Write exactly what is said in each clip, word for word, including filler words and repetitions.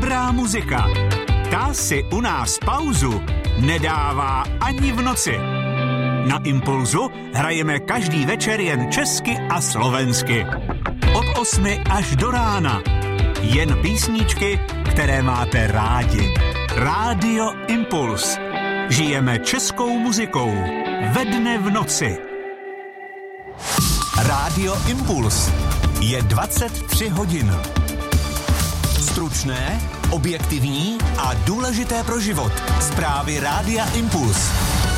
Dobrá muzika. Ta si u nás pauzu nedává ani v noci. Na Impulzu hrajeme každý večer jen česky a slovensky. Od osmi až do rána. Jen písničky, které máte rádi. Rádio Impuls. Žijeme českou muzikou. Ve dne v noci. Rádio Impuls. Je dvacet tři hodin. Stručné, objektivní a důležité pro život. Zprávy Rádia Impuls.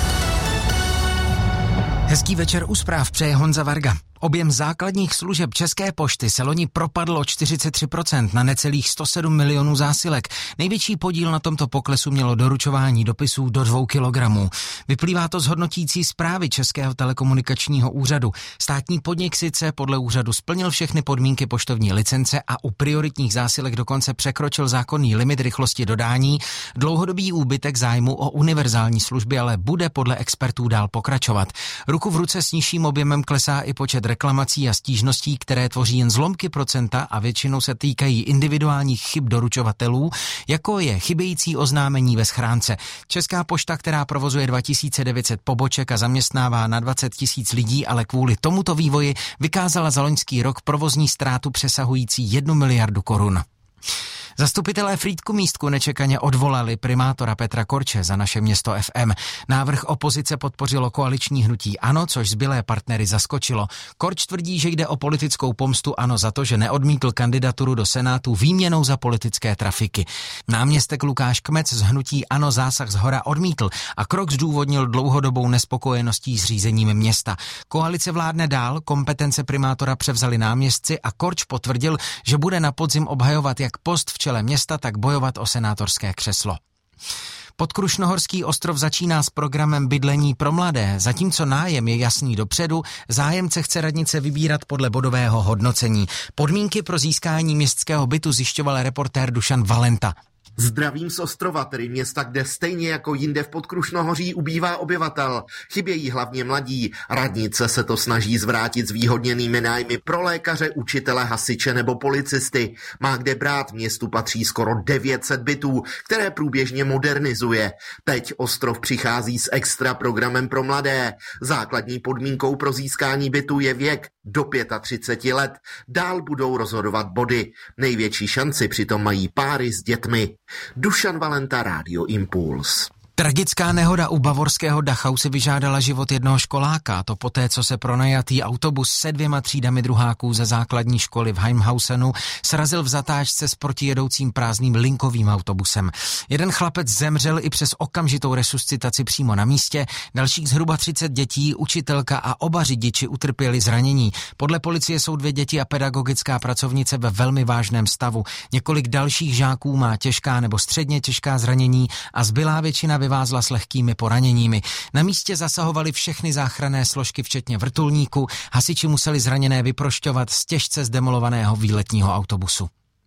Hezký večer u zpráv přeje Honza Varga. Objem základních služeb České pošty se loni propadl o čtyřicet tři procent na necelých sto sedm milionů zásilek. Největší podíl na tomto poklesu mělo doručování dopisů do dvou kilogramů. Vyplývá to z hodnotící zprávy Českého telekomunikačního úřadu. Státní podnik sice podle úřadu splnil všechny podmínky poštovní licence a u prioritních zásilek dokonce překročil zákonný limit rychlosti dodání. Dlouhodobý úbytek zájmu o univerzální služby ale bude podle expertů dál pokračovat. Ruku v ruce s nižším objemem klesá i počet reklamací a stížností, které tvoří jen zlomky procenta a většinou se týkají individuálních chyb doručovatelů, jako je chybějící oznámení ve schránce. Česká pošta, která provozuje dva tisíce devět set poboček a zaměstnává na dvacet tisíc lidí, ale kvůli tomuto vývoji vykázala za loňský rok provozní ztrátu přesahující jednu miliardu korun. Zastupitelé Frýdku-Místku nečekaně odvolali primátora Petra Korče za Naše město F M. Návrh opozice podpořilo koaliční hnutí ANO, což zbylé partnery zaskočilo. Korč tvrdí, že jde o politickou pomstu ANO za to, že neodmítl kandidaturu do Senátu výměnou za politické trafiky. Náměstek Lukáš Kmec z hnutí ANO zásah zhora odmítl a krok zdůvodnil dlouhodobou nespokojeností s řízením města. Koalice vládne dál, kompetence primátora převzali náměstci a Korč potvrdil, že bude na podzim obhajovat jak post v čele města, tak bojovat o senátorské křeslo. Podkrušnohorský ostrov začíná s programem bydlení pro mladé. Zatímco nájem je jasný dopředu, zájemce chce radnice vybírat podle bodového hodnocení. Podmínky pro získání městského bytu zjišťoval reportér Dušan Valenta. Zdravím z ostrova, tedy města, kde stejně jako jinde v Podkrušnohoří ubývá obyvatel. Chybějí hlavně mladí. Radnice se to snaží zvrátit zvýhodněnými nájmy pro lékaře, učitele, hasiče nebo policisty. Má kde brát, městu patří skoro devět set bytů, které průběžně modernizuje. Teď ostrov přichází s extra programem pro mladé. Základní podmínkou pro získání bytu je věk do třicet pět let. Dál budou rozhodovat body. Největší šanci přitom mají páry s dětmi. Dušan Valenta, Rádio Impuls. Tragická nehoda u bavorského Dachau si vyžádala život jednoho školáka, to poté, co se pronajatý autobus se dvěma třídami druháků ze základní školy v Heimhausenu srazil v zatáčce s protijedoucím prázdným linkovým autobusem. Jeden chlapec zemřel i přes okamžitou resuscitaci přímo na místě, dalších zhruba třicet dětí, učitelka a oba řidiči utrpěli zranění. Podle policie jsou dvě děti a pedagogická pracovnice ve velmi vážném stavu. Několik dalších žáků má těžká nebo středně těžká zranění a zbylá většina vyvázla s lehkými poraněními. Na místě zasahovaly všechny záchranné složky, včetně vrtulníku. Hasiči museli zraněné vyprošťovat z těžce zdemolovaného výletního autobusu.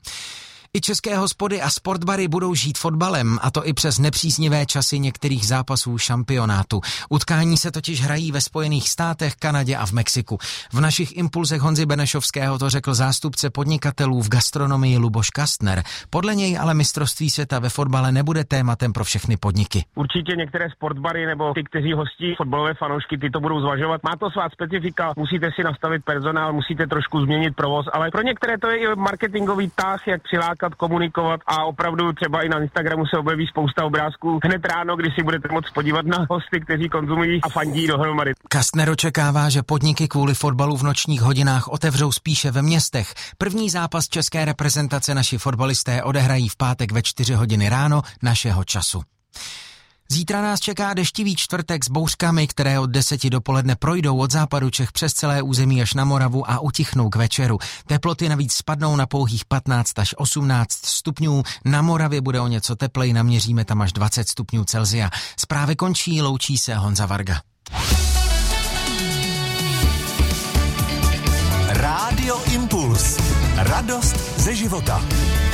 I české hospody a sportbary budou žít fotbalem, a to i přes nepříznivé časy některých zápasů šampionátu. Utkání se totiž hrají ve Spojených státech, Kanadě a v Mexiku. V našich impulzech Honzy Benešovského to řekl zástupce podnikatelů v gastronomii Luboš Kastner. Podle něj ale mistrovství světa ve fotbale nebude tématem pro všechny podniky. Určitě některé sportbary nebo ty, kteří hostí fotbalové fanoušky, ty to budou zvažovat. Má to svá specifika, musíte si nastavit personál, musíte trošku změnit provoz, ale pro některé to je i marketingový tah, jak přilákat, komunikovat a opravdu třeba i na Instagramu se objeví spousta obrázků hned ráno, kdy si budete moct podívat na hosty, kteří konzumují a fandí dohromady. Kastner očekává, že podniky kvůli fotbalu v nočních hodinách otevřou spíše ve městech. První zápas české reprezentace naši fotbalisté odehrají v pátek ve čtyři hodiny ráno našeho času. Zítra nás čeká deštivý čtvrtek s bouřkami, které od deseti dopoledne projdou od západu Čech přes celé území až na Moravu a utichnou k večeru. Teploty navíc spadnou na pouhých patnáct až osmnáct stupňů. Na Moravě bude o něco teplej, naměříme tam až dvacet stupňů Celsia. Zprávy končí, loučí se Honza Varga. Rádio Impuls. Radost ze života.